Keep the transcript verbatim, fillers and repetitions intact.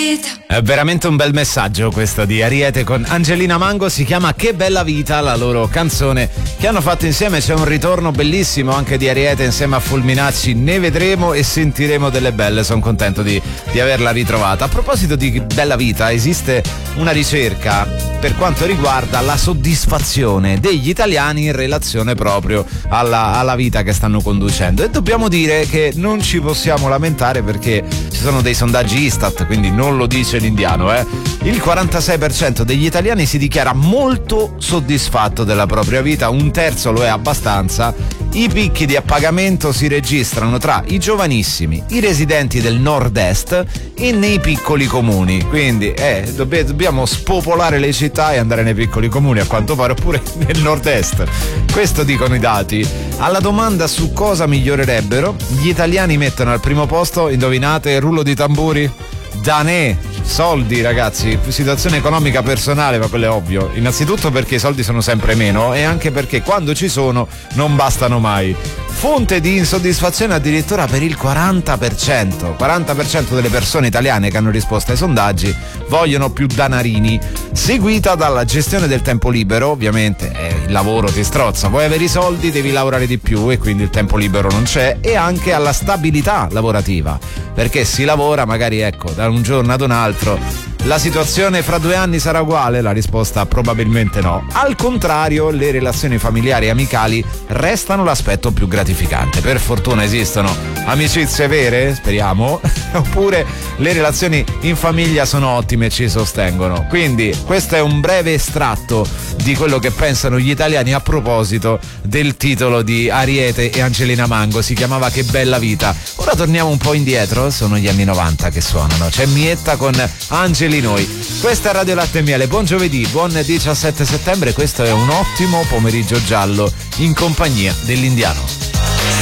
vita. È veramente un bel messaggio questo di Ariete con Angelina Mango, si chiama Che bella vita, la loro canzone che hanno fatto insieme. C'è un ritorno bellissimo anche di Ariete insieme a Fulminacci, ne vedremo e sentiremo delle belle, sono contento di, di averla ritrovata. A proposito di bella vita, esiste una ricerca per quanto riguarda la soddisfazione degli italiani in relazione proprio alla, alla vita che stanno conducendo, e dobbiamo dire che non ci possiamo lamentare perché ci sono dei sondaggi Istat, quindi non lo dice l'indiano, eh. Il quarantasei per cento degli italiani si dichiara molto soddisfatto della propria vita, un terzo lo è abbastanza. I picchi di appagamento si registrano tra i giovanissimi, i residenti del nord-est e nei piccoli comuni, quindi eh, dobb- dobbiamo spopolare le città e andare nei piccoli comuni, a quanto pare, oppure nel nord-est. Questo dicono i dati. Alla domanda su cosa migliorerebbero, gli italiani mettono al primo posto, indovinate, rullo di tamburi? Danè, soldi ragazzi, situazione economica personale, ma quello è ovvio. Innanzitutto perché i soldi sono sempre meno e anche perché quando ci sono non bastano mai. Fonte di insoddisfazione addirittura per il quaranta per cento. quaranta per cento delle persone italiane che hanno risposto ai sondaggi vogliono più danarini, seguita dalla gestione del tempo libero. Ovviamente eh, il lavoro ti strozza, vuoi avere i soldi devi lavorare di più e quindi il tempo libero non c'è, e anche alla stabilità lavorativa, perché si lavora magari ecco da un giorno ad un altro. La situazione fra due anni sarà uguale? La risposta probabilmente no. Al contrario, le relazioni familiari e amicali restano l'aspetto più gratificante. Per fortuna esistono amicizie vere, speriamo, oppure le relazioni in famiglia sono ottime e ci sostengono. Quindi questo è un breve estratto di quello che pensano gli italiani a proposito del titolo di Ariete e Angelina Mango, si chiamava Che bella vita. Ora torniamo un po' indietro, sono gli anni novanta che suonano, c'è Mietta con Angeli Noi. Questa è Radio Latte e Miele, buon giovedì, buon diciassette settembre, questo è un ottimo pomeriggio giallo in compagnia dell'Indiano.